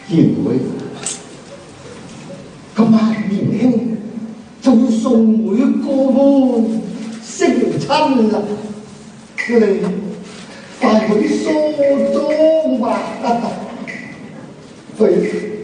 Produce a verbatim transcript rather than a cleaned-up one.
因為今晚年輕就要送每個門成親啦，你快去梳妝吧。去。